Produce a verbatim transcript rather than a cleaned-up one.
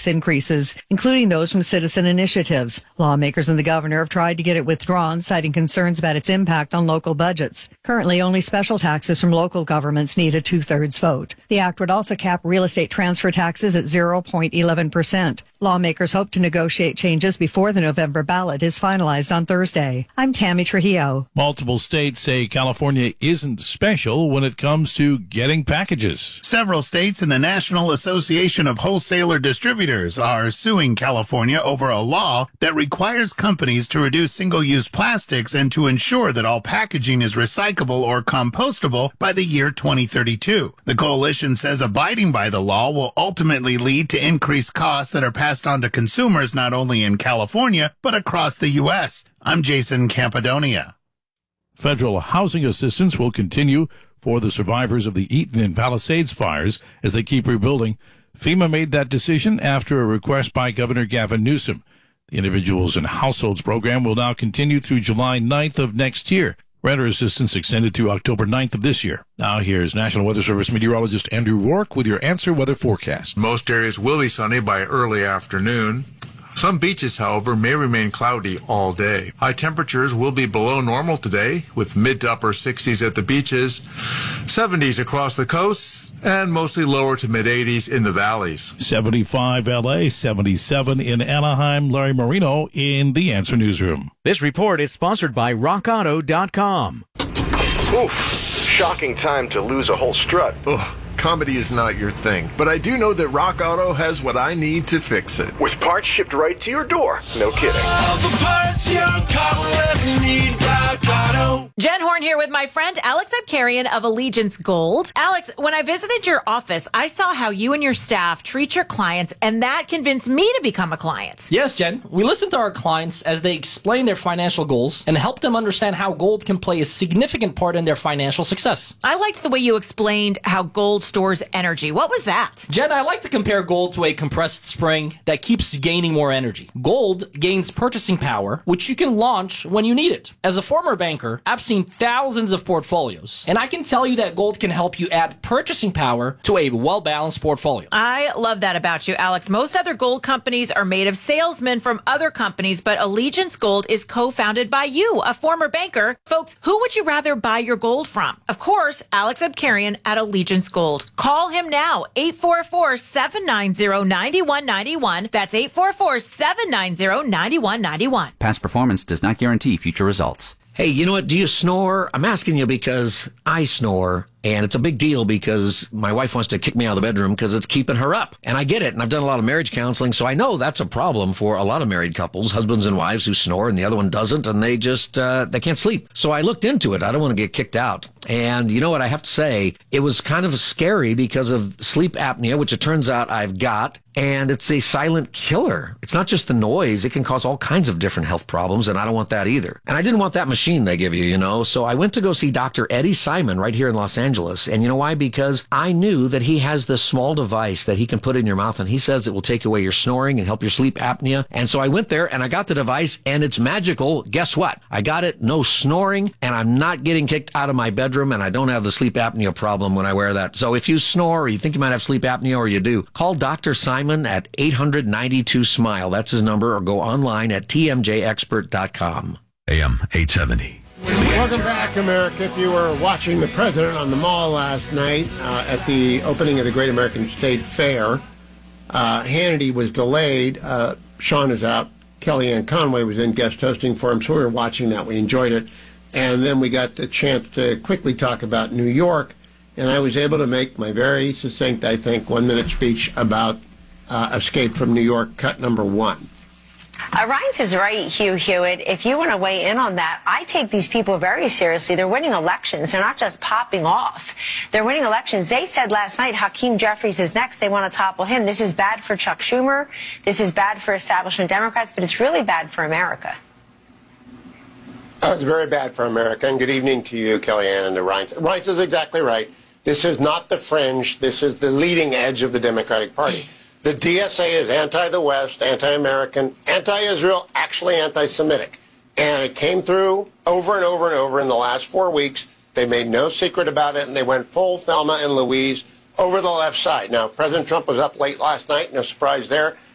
tax increases, including those from citizen initiatives. Lawmakers and the governor have tried to get it withdrawn, citing concerns about its impact on local budgets. Currently, only special taxes from local governments need a two-thirds vote. The act would also cap real estate transfer taxes at zero point one one percent. Lawmakers hope to negotiate changes before the November ballot is finalized on Thursday. I'm Tammy Trujillo. Multiple states say California isn't special when it comes to getting packages. Several states and the National Association of Wholesaler Distributors are suing California over a law that requires companies to reduce single-use plastics and to ensure that all packaging is recyclable or compostable by the year twenty thirty-two. The coalition says abiding by the law will ultimately lead to increased costs that are passed on to consumers not only in California, but across the U S. I'm Jason Campadonia. Federal housing assistance will continue for the survivors of the Eaton and Palisades fires as they keep rebuilding. FEMA made that decision after a request by Governor Gavin Newsom. The Individuals and Households program will now continue through July ninth of next year. Renter assistance extended to October ninth of this year. Now here's National Weather Service meteorologist Andrew Rourke with your Answer Weather forecast. Most areas will be sunny by early afternoon. Some beaches, however, may remain cloudy all day. High temperatures will be below normal today, with mid to upper sixties at the beaches, seventies across the coasts, and mostly lower to mid eighties in the valleys. seventy-five L A, seventy-seven in Anaheim. Larry Marino in the Answer Newsroom. This report is sponsored by rock auto dot com. Oof, shocking time to lose a whole strut. Ugh. Comedy is not your thing, but I do know that Rock Auto has what I need to fix it. With parts shipped right to your door. No kidding. All the parts your car will ever need, Rock Auto. Jen Horn here with my friend Alex Abkarian of Allegiance Gold. Alex, when I visited your office, I saw how you and your staff treat your clients, and that convinced me to become a client. Yes, Jen. We listen to our clients as they explain their financial goals and help them understand how gold can play a significant part in their financial success. I liked the way you explained how gold stores energy. What was that? Jen, I like to compare gold to a compressed spring that keeps gaining more energy. Gold gains purchasing power, which you can launch when you need it. As a former banker, I've seen thousands of portfolios, and I can tell you that gold can help you add purchasing power to a well-balanced portfolio. I love that about you, Alex. Most other gold companies are made of salesmen from other companies, but Allegiance Gold is co-founded by you, a former banker. Folks, who would you rather buy your gold from? Of course, Alex Abkarian at Allegiance Gold. Call him now, eight four four, seven nine zero, nine one nine one. That's eight four four, seven nine zero, nine one nine one. Past performance does not guarantee future results. Hey, you know what? Do you snore? I'm asking you because I snore. And it's a big deal because my wife wants to kick me out of the bedroom because it's keeping her up. And I get it. And I've done a lot of marriage counseling, so I know that's a problem for a lot of married couples, husbands and wives who snore and the other one doesn't, and they just, uh, they can't sleep. So I looked into it. I don't want to get kicked out. And you know what? I have to say, it was kind of scary because of sleep apnea, which it turns out I've got. And it's a silent killer. It's not just the noise. It can cause all kinds of different health problems, and I don't want that either. And I didn't want that machine they give you, you know. So I went to go see Doctor Eddie Simon right here in Los Angeles. And you know why? Because I knew that he has this small device that he can put in your mouth, and he says it will take away your snoring and help your sleep apnea. And so I went there and I got the device, and it's magical. Guess what? I got it. No snoring, and I'm not getting kicked out of my bedroom, and I don't have the sleep apnea problem when I wear that. So if you snore or you think you might have sleep apnea or you do, call Doctor Simon at eight hundred, ninety-two, SMILE. That's his number, or go online at t m j expert dot com. A M eight seventy. Welcome back, America. If you were watching the president on the mall last night uh, at the opening of the Great American State Fair, uh, Hannity was delayed. Uh, Sean is out. Kellyanne Conway was in guest hosting for him, so we were watching that. We enjoyed it. And then we got the chance to quickly talk about New York, and I was able to make my very succinct, I think, one-minute speech about uh, Escape from New York, cut number one. Uh, Ryan's is right, Hugh Hewitt. If you want to weigh in on that, I take these people very seriously. They're winning elections. They're not just popping off. They're winning elections. They said last night Hakeem Jeffries is next. They want to topple him. This is bad for Chuck Schumer. This is bad for establishment Democrats, but it's really bad for America. Oh, it's very bad for America. And good evening to you, Kellyanne and Ryan. Ryan is exactly right. This is not the fringe. This is the leading edge of the Democratic Party. The D S A is anti-the West, anti-American, anti-Israel, actually anti-Semitic. And it came through over and over and over in the last four weeks. They made no secret about it, and they went full Thelma and Louise over the left side. Now, President Trump was up late last night, no surprise there.